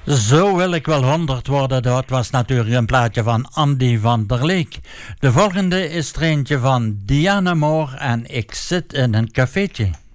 Zo wil ik wel 100 worden, dat was natuurlijk een plaatje van Andy van der Leek. De volgende is er eentje van Diana Moore en Ik zit in een cafeetje.